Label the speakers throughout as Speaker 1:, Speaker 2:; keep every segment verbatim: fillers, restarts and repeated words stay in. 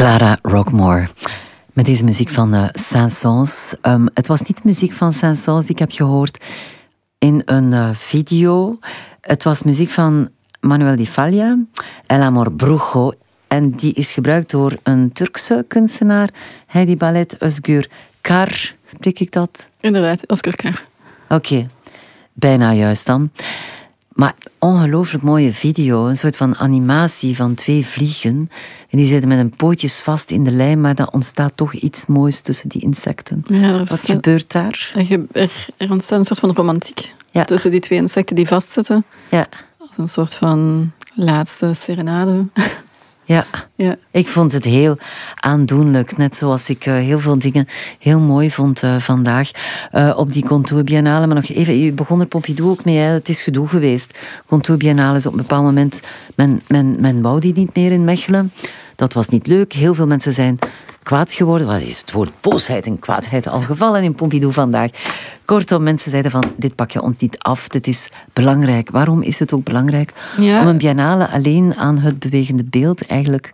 Speaker 1: Clara Rockmore. Met deze muziek van uh, Saint-Saëns. Um, het was niet de muziek van Saint-Saëns die ik heb gehoord in een uh, video. Het was muziek van Manuel Di Falla, El Amor Brujo. En die is gebruikt door een Turkse kunstenaar, Heidi Ballet Özgür Kar. Spreek ik dat?
Speaker 2: Inderdaad, Özgür Kar.
Speaker 1: Oké, okay. Bijna juist dan. Maar ongelooflijk mooie video, een soort van animatie van twee vliegen. En die zitten met hun pootjes vast in de lijm, maar dan ontstaat toch iets moois tussen die insecten. Ja, Wat is, gebeurt daar?
Speaker 2: Er, er, er ontstaat een soort van romantiek ja. tussen die twee insecten die vastzitten.
Speaker 1: Ja.
Speaker 2: Als een soort van laatste serenade.
Speaker 1: Ja. ja, ik vond het heel aandoenlijk. Net zoals ik uh, heel veel dingen heel mooi vond uh, vandaag uh, op die Contour Biennale. Maar nog even, je begon er Pompidou ook mee. Hè. Het is gedoe geweest. Contour Biennale is op een bepaald moment... Men, men, men wou die niet meer in Mechelen. Dat was niet leuk. Heel veel mensen zijn kwaad geworden. Wat is het woord boosheid en kwaadheid al gevallen in Pompidou vandaag? Kortom, mensen zeiden van, dit pak je ons niet af. Dit is belangrijk. Waarom is het ook belangrijk? Ja. Om een biennale alleen aan het bewegende beeld eigenlijk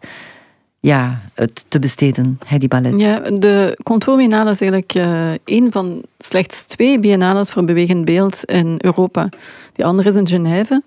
Speaker 1: ja, het te besteden. Heidi Ballet.
Speaker 2: Ja, de Contour Biennale is eigenlijk uh, één van slechts twee biennales voor bewegend beeld in Europa. Die andere is in Genève.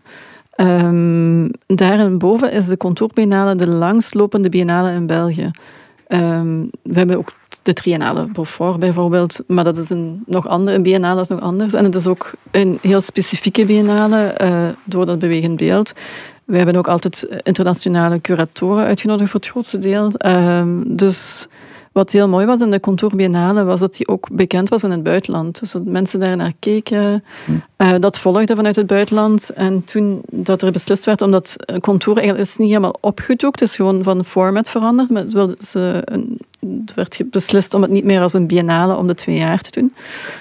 Speaker 2: Um, daarboven is de Contour Biennale de langstlopende biennale in België. Um, we hebben ook de Triennale Beaufort bijvoorbeeld, maar dat is een nog andere, een biennale is nog anders. En het is ook een heel specifieke biennale uh, door dat bewegend beeld. We hebben ook altijd internationale curatoren uitgenodigd voor het grootste deel. Um, dus wat heel mooi was in de Contour Biennale was dat die ook bekend was in het buitenland. Dus dat mensen daar naar keken. Uh, dat volgde vanuit het buitenland. En toen dat er beslist werd, omdat Contour eigenlijk is niet helemaal opgedoekt, het is gewoon van format veranderd. Maar het, wilde ze een, het werd beslist om het niet meer als een biennale om de twee jaar te doen.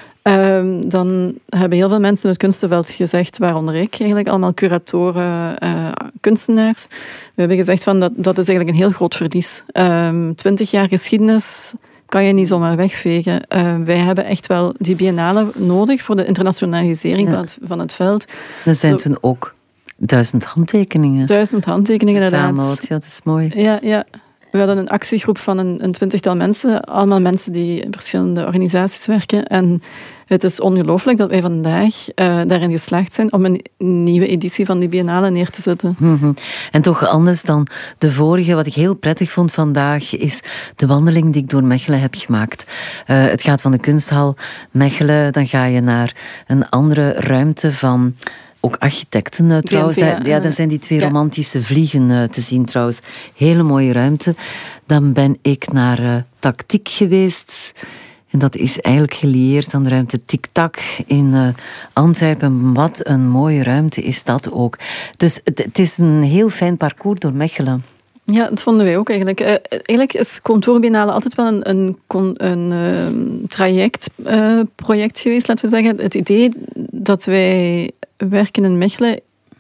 Speaker 2: Um, dan hebben heel veel mensen in het kunstenveld gezegd, waaronder ik eigenlijk, allemaal curatoren, uh, kunstenaars. We hebben gezegd van dat, dat is eigenlijk een heel groot verlies. Um, twintig jaar geschiedenis kan je niet zomaar wegvegen. Uh, wij hebben echt wel die biennale nodig voor de internationalisering ja. van, het, van het veld.
Speaker 1: Er zijn Zo, toen ook duizend handtekeningen.
Speaker 2: Duizend handtekeningen, inderdaad.
Speaker 1: Ja, dat is mooi.
Speaker 2: Ja, ja. We hadden een actiegroep van een, een twintigtal mensen. Allemaal mensen die in verschillende organisaties werken. En het is ongelooflijk dat wij vandaag uh, daarin geslaagd zijn om een nieuwe editie van die biennale neer te zetten.
Speaker 1: Mm-hmm. En toch anders dan de vorige. Wat ik heel prettig vond vandaag is de wandeling die ik door Mechelen heb gemaakt. Uh, het gaat van de kunsthal Mechelen. Dan ga je naar een andere ruimte van... Ook architecten uh, trouwens. G M V, ja, dan zijn die twee ja. romantische vliegen uh, te zien trouwens. Hele mooie ruimte. Dan ben ik naar uh, Tactiek geweest. En dat is eigenlijk gelieerd aan de ruimte Tic-Tac in uh, Antwerpen. Wat een mooie ruimte is dat ook. Dus het, het is een heel fijn parcours door Mechelen.
Speaker 2: Ja, dat vonden wij ook eigenlijk. Uh, eigenlijk is Contour Biennale altijd wel een, een, een uh, trajectproject uh, geweest, laten we zeggen. Het idee dat wij werken in Mechelen,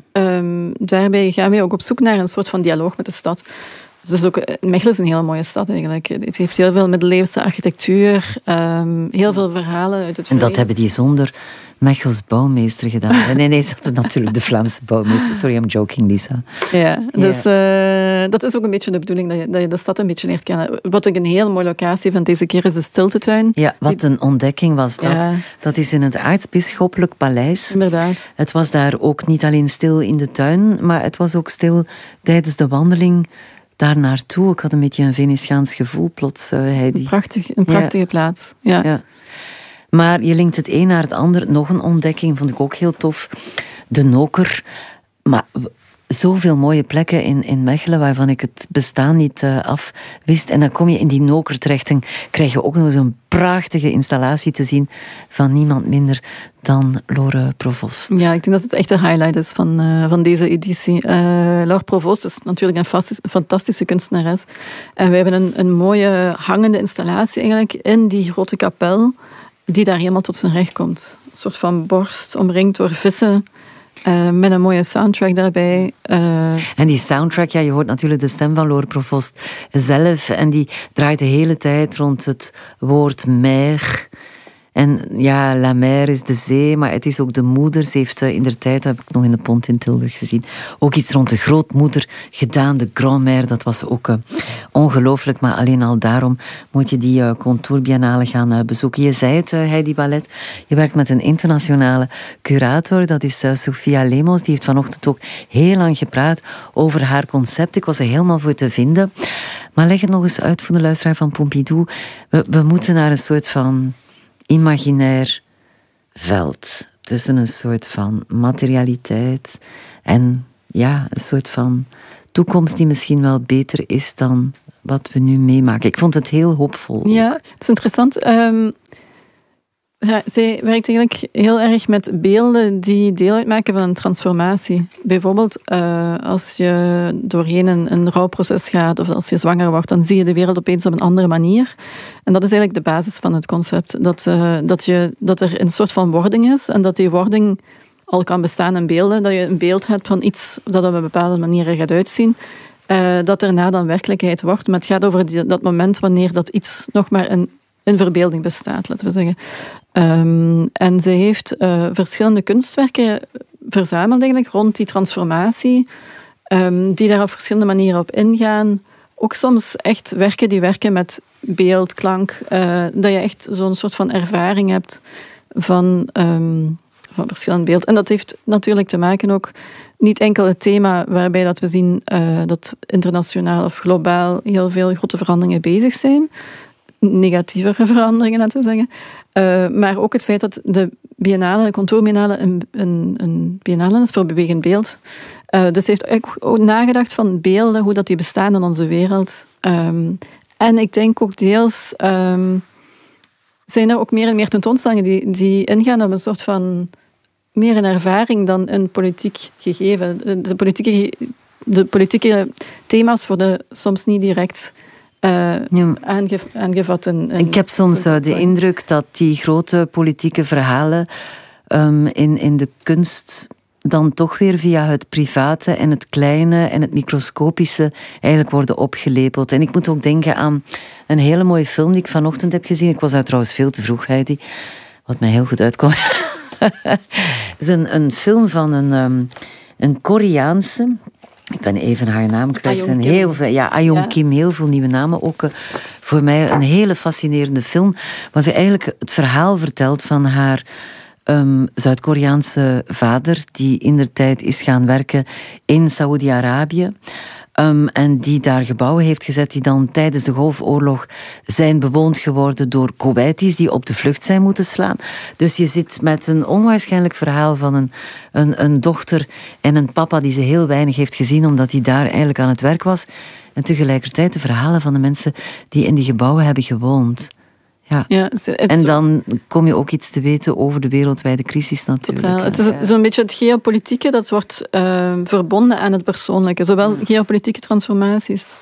Speaker 2: um, daarbij gaan wij ook op zoek naar een soort van dialoog met de stad. Dus ook, Mechelen is een hele mooie stad eigenlijk. Het heeft heel veel middeleeuwse architectuur, um, heel veel verhalen uit het verleden.
Speaker 1: En dat hebben die zonder Mechels bouwmeester gedaan. Nee, nee, dat is natuurlijk de Vlaamse bouwmeester. Sorry, I'm joking, Lisa.
Speaker 2: Ja, dus yeah. uh, dat is ook een beetje de bedoeling, dat je, dat je de stad een beetje leert kennen. Wat ik een heel mooie locatie vind deze keer is de Stiltetuin.
Speaker 1: Ja, wat een ontdekking was dat. Ja. Dat is in het aartsbisschoppelijk paleis.
Speaker 2: Inderdaad.
Speaker 1: Het was daar ook niet alleen stil in de tuin, maar het was ook stil tijdens de wandeling daar naartoe. Ik had een beetje een Venetiaans gevoel plots, uh, Heidi.
Speaker 2: Een, prachtig, een prachtige ja. plaats. Ja. ja.
Speaker 1: Maar je linkt het een naar het ander. Nog een ontdekking vond ik ook heel tof. De Noker. Maar zoveel mooie plekken in, in Mechelen waarvan ik het bestaan niet uh, af wist. En dan kom je in die Noker terecht en krijg je ook nog zo'n prachtige installatie te zien van niemand minder dan Laure Provoost.
Speaker 2: Ja, ik denk dat het echt de highlight is van, uh, van deze editie. Uh, Laure Provoost is natuurlijk een, fastis, een fantastische kunstenares. En we hebben een, een mooie hangende installatie eigenlijk in die grote kapel die daar helemaal tot zijn recht komt. Een soort van borst, omringd door vissen, uh, met een mooie soundtrack daarbij. Uh...
Speaker 1: En die soundtrack, ja, je hoort natuurlijk de stem van Laure Provoost zelf, en die draait de hele tijd rond het woord mer. En ja, La Mer is de zee, maar het is ook de moeder. Ze heeft uh, in der tijd, heb ik nog in de Pont in Tilburg gezien, ook iets rond de grootmoeder gedaan, de Grand-Mère. Dat was ook uh, ongelooflijk, maar alleen al daarom moet je die uh, Contourbiennale gaan uh, bezoeken. Je zei het, uh, Heidi Ballet, je werkt met een internationale curator, dat is uh, Sophia Lemos. Die heeft vanochtend ook heel lang gepraat over haar concept. Ik was er helemaal voor te vinden. Maar leg het nog eens uit voor de luisteraar van Pompidou. We, we moeten naar een soort van imaginair veld. Tussen een soort van materialiteit en ja, een soort van toekomst die misschien wel beter is dan wat we nu meemaken. Ik vond het heel hoopvol.
Speaker 2: Ja, het is interessant. Um, ja, zij werkt eigenlijk heel erg met beelden die deel uitmaken van een transformatie. Bijvoorbeeld uh, als je doorheen een, een rouwproces gaat of als je zwanger wordt, dan zie je de wereld opeens op een andere manier. En dat is eigenlijk de basis van het concept. Dat, uh, dat, je, dat er een soort van wording is en dat die wording al kan bestaan in beelden. Dat je een beeld hebt van iets dat op een bepaalde manier er gaat uitzien. Uh, dat daarna dan werkelijkheid wordt. Maar het gaat over die, dat moment wanneer dat iets nog maar in, in verbeelding bestaat, laten we zeggen. Um, en zij heeft uh, verschillende kunstwerken verzameld eigenlijk rond die transformatie, um, die daar op verschillende manieren op ingaan. Ook soms echt werken die werken met beeld, klank, uh, dat je echt zo'n soort van ervaring hebt van, um, van verschillend beeld. En dat heeft natuurlijk te maken ook niet enkel het thema waarbij dat we zien uh, dat internationaal of globaal heel veel grote veranderingen bezig zijn. Negatievere veranderingen, laten we zeggen. Uh, maar ook het feit dat de biennale, de Contourbiennale, een, een, een biennale is voor bewegend beeld. Uh, dus ze heeft ook nagedacht van beelden, hoe dat die bestaan in onze wereld. Um, en ik denk ook deels um, zijn er ook meer en meer tentoonstellingen die, die ingaan op een soort van meer een ervaring dan een politiek gegeven. De politieke, de politieke thema's worden soms niet direct Uh, ja. aange, aangevat. In, in
Speaker 1: ik heb soms uh, de indruk dat die grote politieke verhalen um, in, in de kunst dan toch weer via het private en het kleine en het microscopische eigenlijk worden opgelepeld. En ik moet ook denken aan een hele mooie film die ik vanochtend heb gezien. Ik was daar trouwens veel te vroeg, Heidi, wat mij heel goed uitkwam. Het is een, een film van een, um, een Koreaanse... Ik ben even haar naam kwijt.
Speaker 2: Ayong
Speaker 1: Kim. Heel veel, ja, Ayong ja. Kim, heel veel nieuwe namen. Ook uh, voor mij een hele fascinerende film. Waar ze eigenlijk het verhaal vertelt van haar um, Zuid-Koreaanse vader, die indertijd is gaan werken in Saoedi-Arabië. Um, en die daar gebouwen heeft gezet die dan tijdens de Golfoorlog zijn bewoond geworden door Kuwaitis die op de vlucht zijn moeten slaan. Dus je zit met een onwaarschijnlijk verhaal van een, een, een dochter en een papa die ze heel weinig heeft gezien omdat hij daar eigenlijk aan het werk was. En tegelijkertijd de verhalen van de mensen die in die gebouwen hebben gewoond. Ja. Ja, en dan kom je ook iets te weten over de wereldwijde crisis natuurlijk.
Speaker 2: Totaal. Het is ja. zo'n beetje het geopolitieke dat wordt uh, verbonden aan het persoonlijke. Zowel geopolitieke transformaties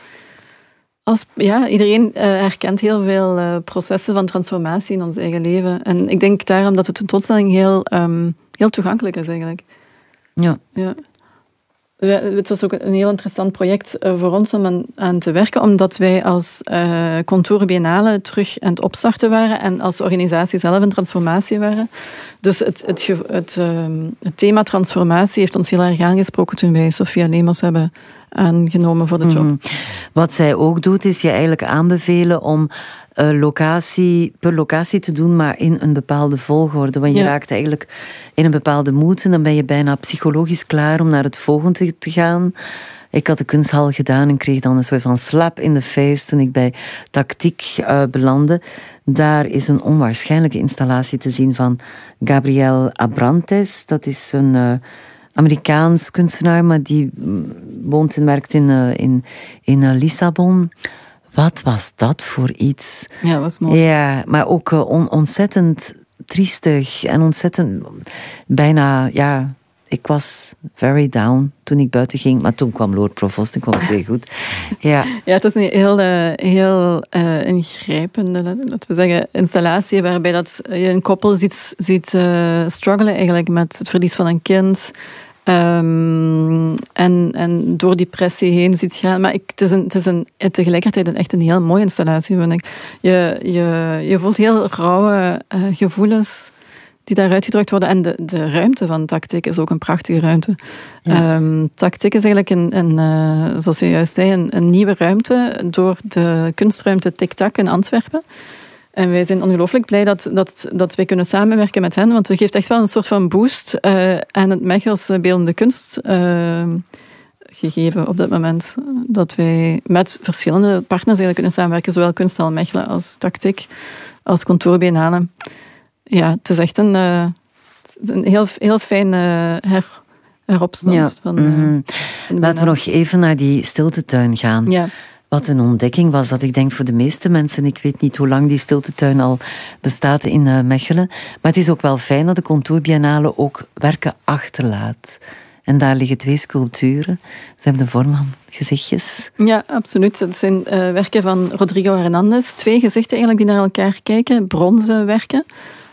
Speaker 2: als... Ja, iedereen uh, herkent heel veel uh, processen van transformatie in ons eigen leven. En ik denk daarom dat de tentoonstelling heel, um, heel toegankelijk is eigenlijk.
Speaker 1: Ja.
Speaker 2: Ja. Het was ook een heel interessant project voor ons om aan te werken, omdat wij als uh, Contourbiennale terug aan het opstarten waren en als organisatie zelf in transformatie waren. Dus het, het, het, het, uh, het thema transformatie heeft ons heel erg aangesproken toen wij Sophia Lemos hebben aangenomen voor de job. Mm-hmm.
Speaker 1: Wat zij ook doet, is je eigenlijk aanbevelen om uh, locatie per locatie te doen, maar in een bepaalde volgorde. Want je ja. raakt eigenlijk in een bepaalde moed en dan ben je bijna psychologisch klaar om naar het volgende te gaan. Ik had de kunsthal gedaan en kreeg dan een soort van slap in de face toen ik bij Tactiek uh, belandde. Daar is een onwaarschijnlijke installatie te zien van Gabriel Abrantes. Dat is een uh, Amerikaans kunstenaar, maar die woont en werkt in, uh, in, in uh, Lissabon. Wat was dat voor iets?
Speaker 2: Ja, dat was mooi.
Speaker 1: Ja, maar ook uh, on, ontzettend triestig en ontzettend bijna, ja... Ik was very down toen ik buiten ging, maar toen kwam Lord Provost en kwam het weer goed. Ja,
Speaker 2: ja, het is een heel, uh, heel uh, ingrijpende, laten we zeggen, installatie waarbij dat je een koppel ziet, ziet uh, struggelen eigenlijk met het verlies van een kind. Um, en, en door die pressie heen ziet gaan. Maar ik, het is, een, het is een, tegelijkertijd een, echt een heel mooie installatie, vind ik. Je, je, je voelt heel rauwe uh, gevoelens die daar uitgedrukt worden. En de, de ruimte van Tactic is ook een prachtige ruimte. Ja. Um, Tactic is eigenlijk, een, een, uh, zoals je juist zei, een, een nieuwe ruimte door de kunstruimte Tic-Tac in Antwerpen. En wij zijn ongelooflijk blij dat, dat, dat wij kunnen samenwerken met hen, want het geeft echt wel een soort van boost uh, aan het Mechelse beeldende kunst uh, gegeven op dit moment. Dat wij met verschillende partners eigenlijk kunnen samenwerken, zowel Kunsthal Mechelen als Tactic, als Contour Biennale. Ja, het is echt een, uh, een heel, heel fijn uh, her, heropstand.
Speaker 1: Ja.
Speaker 2: Van, uh,
Speaker 1: mm-hmm. Laten we nog even naar die stiltetuin gaan.
Speaker 2: Ja.
Speaker 1: Wat een ontdekking was dat, ik denk voor de meeste mensen, ik weet niet hoe lang die stiltetuin al bestaat in uh, Mechelen, maar het is ook wel fijn dat de Contour Biennale ook werken achterlaat. En daar liggen twee sculpturen. Ze hebben de vorm van gezichtjes.
Speaker 2: Ja, absoluut. Het zijn uh, werken van Rodrigo Hernandez. Twee gezichten eigenlijk die naar elkaar kijken. Bronzen werken.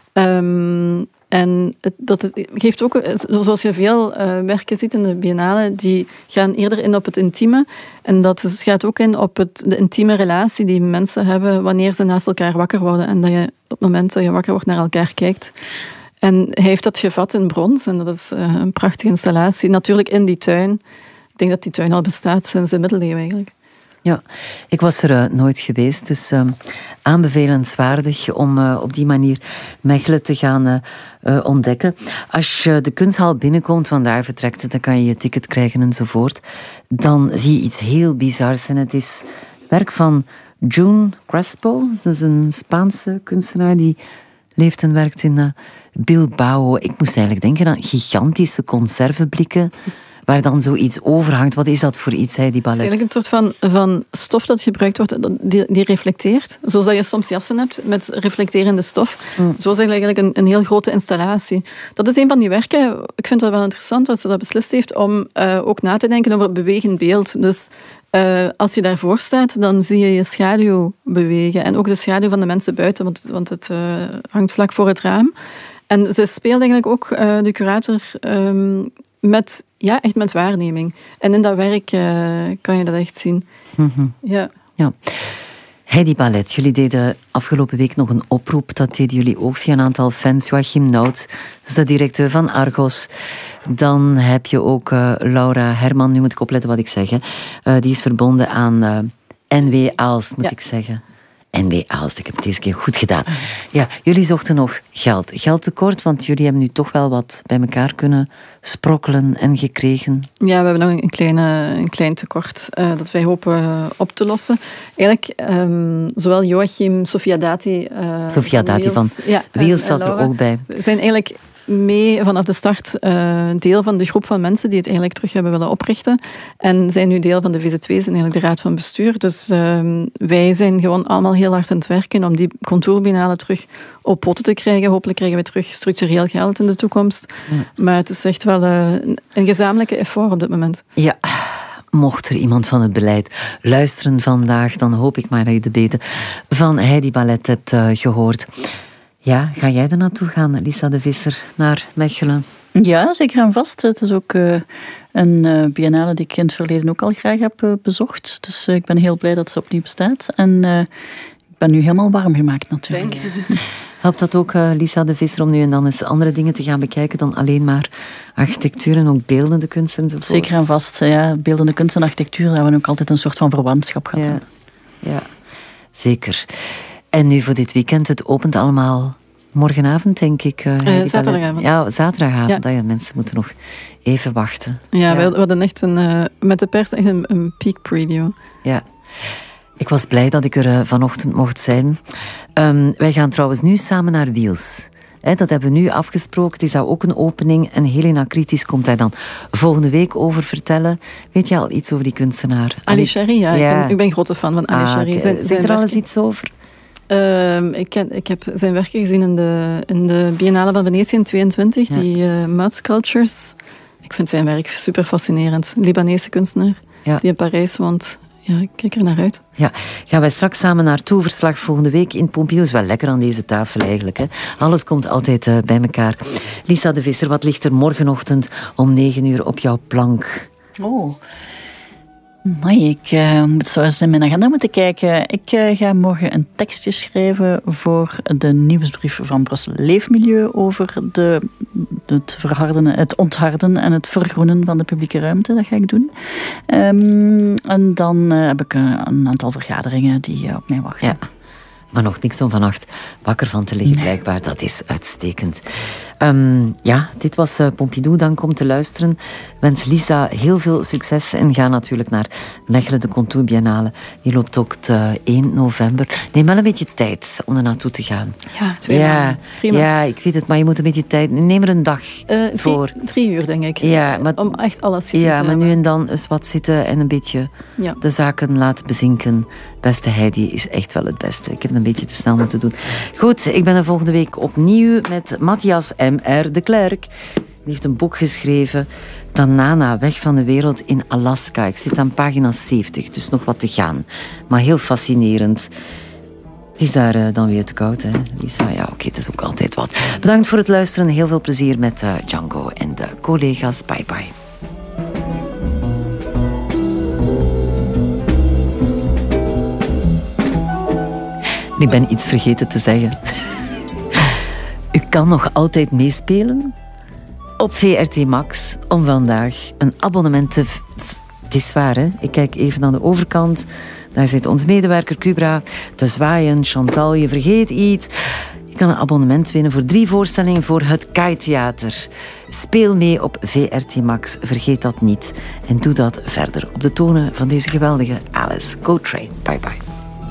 Speaker 2: Um, en het, dat het geeft ook, zoals je veel uh, werken ziet in de Biennale, die gaan eerder in op het intieme. En dat gaat ook in op het, de intieme relatie die mensen hebben wanneer ze naast elkaar wakker worden. En dat je op het moment dat je wakker wordt naar elkaar kijkt. En hij heeft dat gevat in brons. En dat is uh, een prachtige installatie. Natuurlijk in die tuin. Ik denk dat die tuin al bestaat sinds de middeleeuwen eigenlijk.
Speaker 1: Ja, ik was er uh, nooit geweest, dus uh, aanbevelenswaardig om uh, op die manier Mechelen te gaan uh, uh, ontdekken. Als je de kunsthal binnenkomt, want daar vertrekt het, dan kan je je ticket krijgen enzovoort, dan zie je iets heel bizars. En het is werk van June Crespo, dat is een Spaanse kunstenaar die leeft en werkt in uh, Bilbao. Ik moest eigenlijk denken aan gigantische conserveblikken, waar dan zoiets overhangt. Wat is dat voor iets, hè, die ballet?
Speaker 2: Het is eigenlijk een soort van, van stof dat gebruikt wordt, die, die reflecteert. Zoals dat je soms jassen hebt met reflecterende stof. Mm. Zo is eigenlijk een, een heel grote installatie. Dat is een van die werken. Ik vind het wel interessant dat ze dat beslist heeft om uh, ook na te denken over bewegend beeld. Dus uh, als je daarvoor staat, dan zie je je schaduw bewegen. En ook de schaduw van de mensen buiten, want, want het uh, hangt vlak voor het raam. En ze speelt eigenlijk ook, uh, de curator, um, met, ja, echt met waarneming. En in dat werk uh, kan je dat echt zien.
Speaker 1: Mm-hmm.
Speaker 2: Ja.
Speaker 1: Ja. Heidi Ballet, jullie deden afgelopen week nog een oproep. Dat deden jullie ook via een aantal fans. Joachim Nout, dat is de directeur van Argos. Dan heb je ook uh, Laura Herman, nu moet ik opletten wat ik zeg. Hè. Uh, die is verbonden aan uh, N W Aalst, moet ja. ik zeggen. N W Aalst, ik heb het deze keer goed gedaan. Ja, jullie zochten nog geld. Geldtekort, want jullie hebben nu toch wel wat bij elkaar kunnen sprokkelen en gekregen.
Speaker 2: Ja, we hebben nog een, kleine, een klein tekort uh, dat wij hopen uh, op te lossen. Eigenlijk, um, zowel Joachim, Sofia Dati... Uh,
Speaker 1: Sofia Dati Wiels, van ja, Wiels zat er ook bij.
Speaker 2: We zijn eigenlijk mee vanaf de start uh, deel van de groep van mensen die het eigenlijk terug hebben willen oprichten. En zijn nu deel van de V Z W's en eigenlijk de raad van bestuur. Dus uh, wij zijn gewoon allemaal heel hard aan het werken om die Contour Biennale terug op poten te krijgen. Hopelijk krijgen we terug structureel geld in de toekomst. Ja. Maar het is echt wel uh, een gezamenlijke effort op dit moment.
Speaker 1: Ja. Mocht er iemand van het beleid luisteren vandaag, dan hoop ik maar dat je de beten van Heidi Ballet hebt uh, gehoord. Ja, ga jij er naartoe gaan, Lisa de Visser, naar Mechelen?
Speaker 3: Ja, zeker en vast. Het is ook uh, een uh, biennale die ik in het verleden ook al graag heb uh, bezocht. Dus uh, ik ben heel blij dat ze opnieuw bestaat. En uh, ik ben nu helemaal warm gemaakt natuurlijk.
Speaker 1: Helpt dat ook, uh, Lisa de Visser, om nu en dan eens andere dingen te gaan bekijken dan alleen maar architectuur en ook beeldende kunst enzovoort?
Speaker 3: Zeker en vast. Ja, beeldende kunst en architectuur, daar hebben we ook altijd een soort van verwantschap gehad.
Speaker 1: Ja, ja, zeker. En nu voor dit weekend, het opent allemaal morgenavond, denk ik. Uh,
Speaker 2: uh, zaterdagavond.
Speaker 1: Ja, zaterdagavond. Ja. Ja, mensen moeten nog even wachten.
Speaker 2: Ja, ja. we hadden echt een, uh, met de pers echt een, een peak preview.
Speaker 1: Ja. Ik was blij dat ik er uh, vanochtend mocht zijn. Um, wij gaan trouwens nu samen naar Wiels. He, dat hebben we nu afgesproken. Het is ook een opening. En Helena Kritisch komt daar dan volgende week over vertellen. Weet je al iets over die kunstenaar?
Speaker 2: Ali Sherry, ja. ja. Ik, ben, ik ben grote fan van Ali ah, Sherry.
Speaker 1: Zijn, zeg er al eens iets over?
Speaker 2: Uh, ik, ken, ik heb zijn werken gezien in de, in de Biennale van Venetië in tweeëntwintig. Ja. Die uh, mud sculptures. Ik vind zijn werk super fascinerend. Libanese kunstenaar, ja. die in Parijs woont. ja, ik kijk er naar uit.
Speaker 1: Ja, gaan wij straks samen naartoe. Verslag volgende week in Pompidou. Is wel lekker aan deze tafel eigenlijk. Hè? Alles komt altijd uh, bij elkaar. Lisa de Visser, wat ligt er morgenochtend om negen uur op jouw plank?
Speaker 3: Oh... Amai, ik uh, moet zo eens in mijn agenda moeten kijken. Ik uh, ga morgen een tekstje schrijven voor de nieuwsbrief van Brussel Leefmilieu over de, het, verharden, het ontharden en het vergroenen van de publieke ruimte. Dat ga ik doen. Um, en dan uh, heb ik een, een aantal vergaderingen die uh, op mij wachten.
Speaker 1: Ja. Maar nog niks om vannacht wakker van te liggen, nee. Blijkbaar. Dat is uitstekend. Um, ja, dit was uh, Pompidou. Dank om te luisteren. Wens Lisa heel veel succes en ga natuurlijk naar Mechelen, de Contour Biennale. Die loopt ook de één november. Neem wel een beetje tijd om er naartoe te gaan.
Speaker 2: Ja, twee
Speaker 1: ja,
Speaker 2: maanden. Prima.
Speaker 1: Ja, ik weet het, maar je moet een beetje tijd... Neem er een dag
Speaker 2: uh, drie,
Speaker 1: voor.
Speaker 2: Drie uur, denk ik.
Speaker 1: Ja, maar,
Speaker 2: om echt alles gezien
Speaker 1: ja,
Speaker 2: te
Speaker 1: maar
Speaker 2: hebben.
Speaker 1: nu en dan eens wat zitten en een beetje ja. de zaken laten bezinken. Beste Heidi is echt wel het beste. Ik heb het een beetje te snel moeten doen. Goed, ik ben er volgende week opnieuw met Matthias M R de Klerk. Die heeft een boek geschreven, Tanana, Weg van de wereld in Alaska. Ik zit aan pagina zeventig, dus nog wat te gaan. Maar heel fascinerend. Het is daar uh, dan weer te koud, hè, Lisa? Ja, oké, okay, het is ook altijd wat. Bedankt voor het luisteren. Heel veel plezier met uh, Django en de collega's. Bye bye. Ik ben iets vergeten te zeggen. U kan nog altijd meespelen op V R T Max om vandaag een abonnement te... V- Het is waar, hè? Ik kijk even aan de overkant. Daar zit onze medewerker Cubra te zwaaien. Chantal, je vergeet iets. Je kan een abonnement winnen voor drie voorstellingen voor het Kai Theater. Speel mee op V R T Max. Vergeet dat niet. En doe dat verder op de tonen van deze geweldige Alice. Go Train. Bye bye.